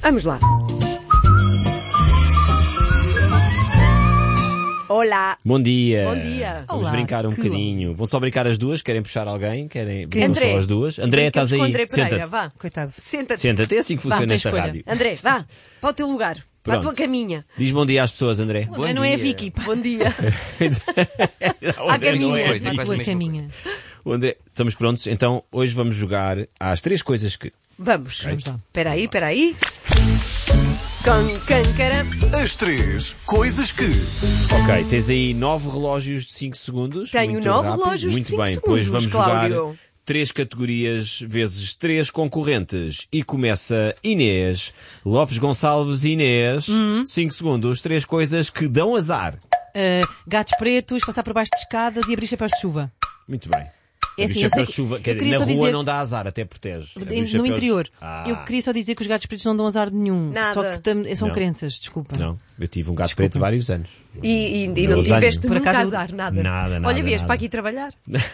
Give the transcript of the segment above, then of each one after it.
Vamos lá. Olá. Bom dia. Bom dia. Vamos Olá, brincar um que bocadinho. Vão só brincar as duas? Querem puxar alguém? Querem André. só as duas? André, Brincamos estás aí? com André Pereira, Senta-te. vá. Coitado. Senta-te. Senta-te. É assim que funciona tem esta escolha. rádio. André, vá. Para o teu lugar. Para a Pronto. tua caminha. Diz bom dia às pessoas, André. André não é a Vicky. Bom dia. O André não caminha. é. A tua caminha. O André, estamos prontos? Então, hoje vamos jogar às três coisas que... Vamos. Vamos lá. Espera aí. Cancara. As três coisas que... Ok, tens aí 9 relógios de 5 segundos. Tenho Muito 9 rápido. relógios de Muito 5 bem. segundos, Depois vamos Cláudio. jogar 3 categorias vezes 3 concorrentes. E começa Inês. Lopes Gonçalves e Inês. 5 segundos. 3 coisas que dão azar. Gatos pretos, passar por baixo de escadas e abrir chapéus de chuva. Muito bem. É assim, Abrir eu sei chapéus de que- chuva. eu Quer dizer, queria na só rua dizer- não dá azar, até protege. Abrir No chapéus- interior. Ah. Eu queria só dizer que os gatos pretos não dão azar nenhum. Nada. Só que são Não. crenças, desculpa. Não, eu tive um gato preto vários anos. E Não não usar tiveste nenhum. nunca Por acaso- azar, nada. Nada. Olha, vieste nada. para aqui trabalhar.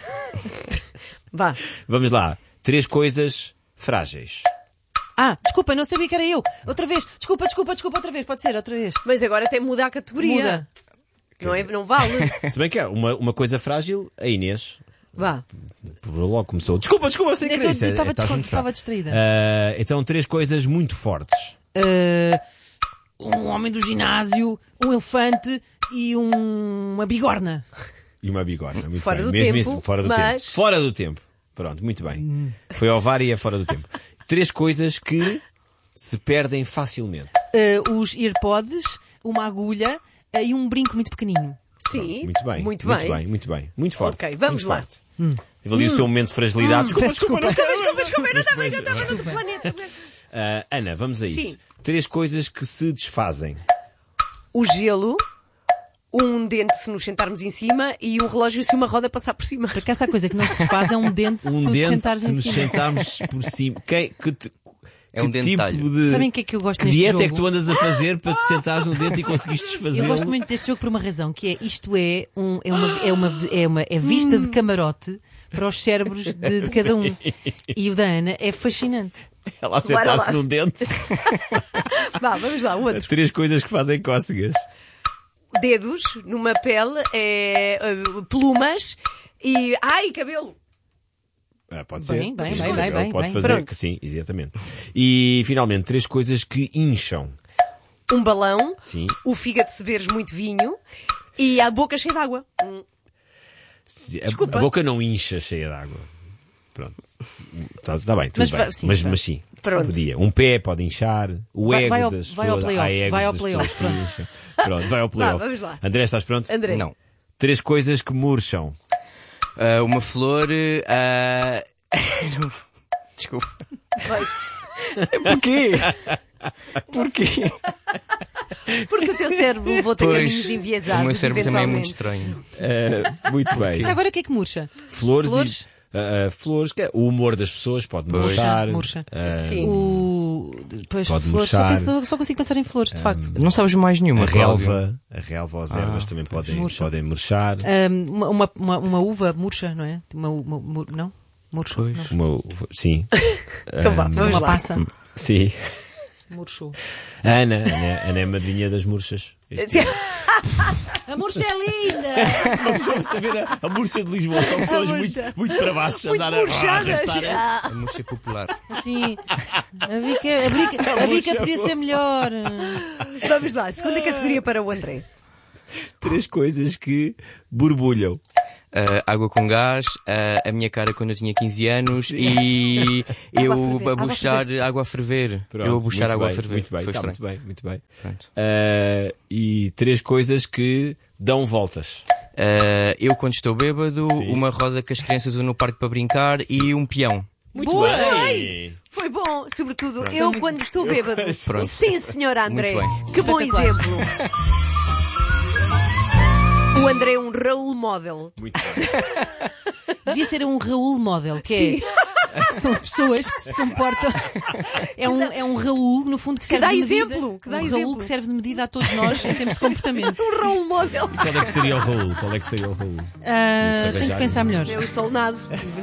Vá. Vamos lá. 3 coisas frágeis. Desculpa, não sabia que era eu. Outra vez. Desculpa, outra vez. Pode ser, outra vez. Mas agora tem que mudar a categoria. Muda. Não vale. Se bem que é uma coisa frágil, a Inês Vá. logo começou. Desculpa, sem É que querer. eu Isso estava estás muito fraco. distraída. Então, 3 coisas muito fortes. Um homem do ginásio, um elefante e uma bigorna. E uma bigorna. Muito Fora bem. do Mesmo tempo, isso, fora do mas- tempo. Fora do tempo. Pronto, muito bem. Foi ao VAR e é fora do tempo. 3 coisas que se perdem facilmente. Os earpods, uma agulha e um brinco muito pequenino. Sim. Muito bem. Muito bem. Muito forte. Ok, vamos muito lá. Forte. Teve ali o seu momento de fragilidade. Desculpa. Desculpa, eu estava no outro planeta. Ana, vamos a isso. Sim. 3 coisas que se desfazem. O gelo, um dente se nos sentarmos em cima e um relógio se uma roda passar por cima. Porque essa coisa que não se desfaz é um dente se Um tu te dente sentares se em nos cima. sentarmos por cima. É um tipo dentalho. de... Sabem o que é que eu gosto Que neste dieta jogo? é que tu andas a fazer para te sentares no dente e conseguires desfazê-lo? Eu gosto muito deste jogo por uma razão, que é isto é uma vista de camarote para os cérebros de cada um. E o da Ana é fascinante. Ela Bora sentasse lá. num dente. Vá, vamos lá, o outro. 3 coisas que fazem cócegas. Dedos numa pele, plumas e... Ai, cabelo! Pode Bem, ser. bem, Sim, bem, ela bem, pode bem. fazer Pronto. que sim, exatamente. E finalmente, 3 coisas que incham. Um balão, Sim. o fígado se beberes muito vinho e a boca cheia de água. Desculpa. A boca não incha cheia de água. Pronto. Está bem, tudo Mas bem. sim, mas, vai. mas sim, Pronto. podia. Um pé pode inchar, o Vai- ego vai ao- das vai ao pessoas. playoff, há ego vai ao das playoff, pessoas que incham. Pronto, vai ao playoff. vamos lá. André, estás pronto? André. Não. 3 coisas que murcham. Uma flor. Desculpa. Vais. Porquê? Porquê? Porque o teu cérebro levou-te a caminhos enviesados. o meu cérebro também é muito eventualmente. estranho. Muito bem. Já agora o que é que murcha? Flores. Flores? Flores, que é o humor das pessoas pode murchar. Murcha. Sim. Pois, Pode flores, murchar. só consigo pensar em flores, de facto. Não sabes mais nenhuma, A Cláudio? relva ou as ervas também podem Murcham. murchar. Uma uva murcha, não é? Não? Murcho. Não. Sim. Então vá, vamos Uma lá. passa. Sim. Murchou. A Ana é madrinha das murchas. A murcha é linda! Vamos saber a murcha de Lisboa. São pessoas murcha. muito para baixo. Muito andar a murchadas. arrastar. A música popular. Assim, a bica podia ser melhor. Vamos lá, segunda categoria para o André. 3 coisas que borbulham. Água com gás, a minha cara quando eu tinha 15 anos e eu ferver, a buchar água a ferver. Eu a buchar água a ferver. Muito bem, Foi tá, estranho. muito bem. Pronto. E 3 coisas que dão voltas. Eu quando estou bêbado, uma roda que as crianças usam no parque para brincar e um peão. Muito Boa! bem. Foi bom, sobretudo eu quando estou bêbado. Pronto. Sim, senhora André. Muito bem. Que bom Espetacular. exemplo. O André é um role model. Muito bem. Devia ser um Raul model, que é. São pessoas que se comportam. É um Raul, no fundo, que serve dá de medida. exemplo, que dá um Raul exemplo. que serve de medida a todos nós em termos de comportamento. Um role model. Qual é que seria o Raul? Tenho que pensar melhor. É o solnado.